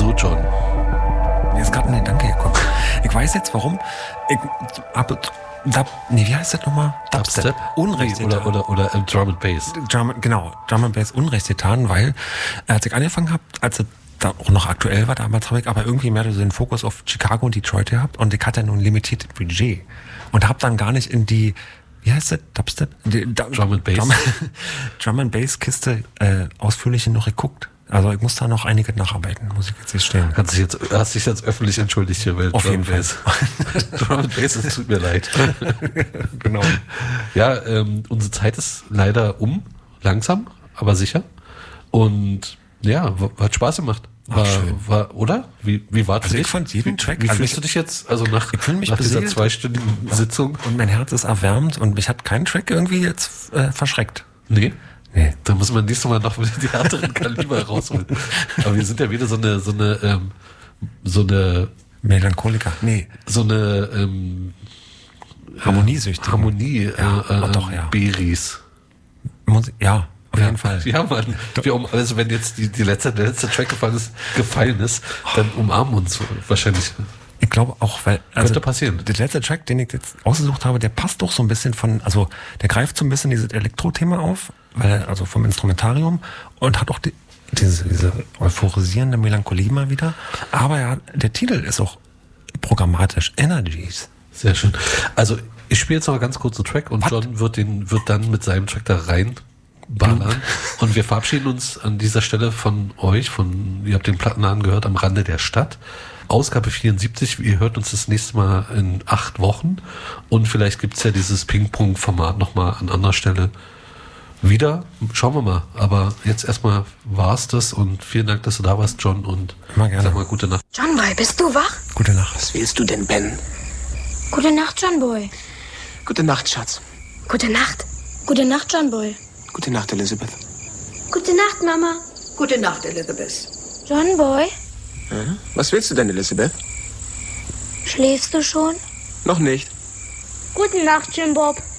So, John. Mir ist gerade ein Gedanke gekommen. Ich weiß jetzt, warum. Wie heißt das nochmal? Dubstep? Unrecht getan. Oder Drum and Bass. Drum and Bass Unrecht getan, weil als ich angefangen habe, als es da auch noch aktuell war, damals habe ich aber irgendwie mehr so den Fokus auf Chicago und Detroit gehabt und ich hatte nur ein limitiertes Budget und habe dann gar nicht in die, wie heißt das, Dubstep? Drum and Bass. Drum and Bass Kiste ausführlich noch geguckt. Also ich muss da noch einiges nacharbeiten, muss ich jetzt gestehen. Hast dich jetzt öffentlich entschuldigt hier, weil auf jeden Fall. Drum and Bass, es tut mir leid. Genau. Ja, unsere Zeit ist leider langsam, aber sicher. Und ja, hat Spaß gemacht. Oder? Wie war es? Also ich fand jeden Track. Wie fühlst du dich jetzt? Also nach dieser 2-stündigen Sitzung? Und mein Herz ist erwärmt und mich hat kein Track irgendwie jetzt verschreckt. Nee. Da muss man nächstes Mal noch die härteren Kaliber rausholen. Aber wir sind ja wieder so eine Melancholiker. Nee. So eine Harmoniesüchtige. Doch, ja. Beris. Ja, auf jeden Fall. Ja, Mann. Also wenn jetzt der letzte Track gefallen ist, dann umarmen uns wahrscheinlich. Ich glaube auch, weil... Könnte passieren. Der letzte Track, den ich jetzt ausgesucht habe, der passt doch so ein bisschen der greift so ein bisschen dieses Elektro-Thema auf, also vom Instrumentarium und hat auch diese euphorisierende Melancholie mal wieder. Aber ja, der Titel ist auch programmatisch. Energies. Sehr schön. Also ich spiele jetzt noch ganz kurz den Track und John wird dann mit seinem Track da reinballern. Und wir verabschieden uns an dieser Stelle von euch, ihr habt den Plattenladen gehört, am Rande der Stadt. Ausgabe 74, ihr hört uns das nächste Mal in 8 Wochen und vielleicht gibt's ja dieses Ping-Pong-Format nochmal an anderer Stelle wieder. Schauen wir mal, aber jetzt erstmal war's das und vielen Dank, dass du da warst, John, und immer gerne. Sag mal gute Nacht. John Boy, bist du wach? Gute Nacht. Was willst du denn, Ben? Gute Nacht, John Boy. Gute Nacht, Schatz. Gute Nacht. Gute Nacht, John Boy. Gute Nacht, Elizabeth. Gute Nacht, Mama. Gute Nacht, Elizabeth. John Boy, Was willst du denn, Elizabeth? schläfst du schon? Noch nicht. Gute Nacht, Jim Bob.